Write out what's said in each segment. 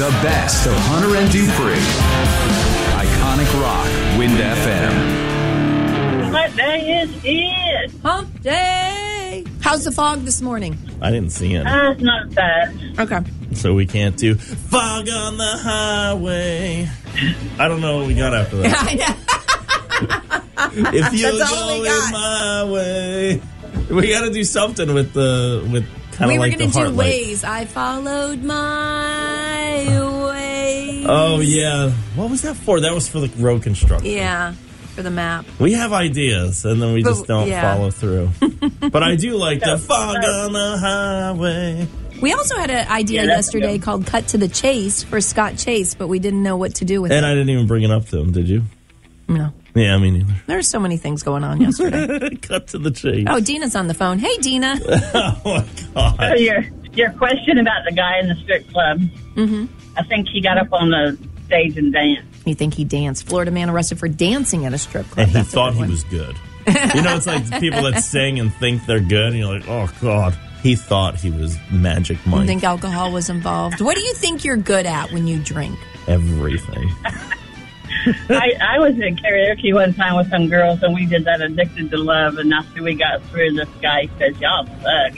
the best of Hunter and Dupree. Iconic Rock, Wind FM. What day is it? Hump day. How's the fog this morning? I didn't see it. It's not bad. Okay. So we can't do fog on the highway. I don't know what we got after that. I know. If you're That's all we going got. my way. We got to do something with kind of We were like the going to do Heartlight. Ways. I followed my way. Oh, yeah. What was that for? That was for the road construction. Yeah, for the map. We have ideas, and then we just don't yeah. follow through. But I do like the fog on the highway. We also had an idea yesterday called Cut to the Chase for Scott Chase, but we didn't know what to do with And it. I didn't even bring it up to him, did you? No. Yeah, me neither. There's so many things going on yesterday. Cut to the chase. Oh, Dina's on the phone. Hey, Dina. Oh, my God. So your question about the guy in the strip club, I think he got up on the stage and danced. You think he danced? Florida man arrested for dancing at a strip club. And he That's a thought good he one. was good. You know, it's like people that sing and think they're good, and you're like, oh, God. He thought he was Magic Mike. You think alcohol was involved? What do you think you're good at when you drink? Everything. I was at karaoke one time with some girls, and we did that Addicted to Love, and after we got through, this guy said, y'all suck.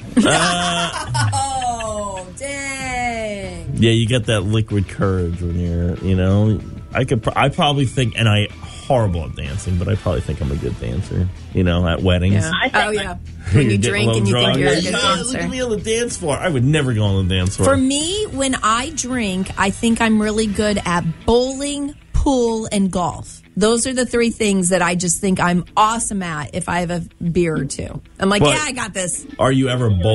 Oh, dang. Yeah, you get that liquid courage when you're, you know. I probably think, and horrible at dancing, but I probably think I'm a good dancer, you know, at weddings. Yeah. I think Oh, yeah. When you get a drink little and you think drunk, you're a like, good look dancer. at me on the dance floor. I would never go on the dance floor. For me, when I drink, I think I'm really good at bowling, pool, and golf. Those are the three things that I just think I'm awesome at if I have a beer or two. I'm like, But yeah, I got this. Are you ever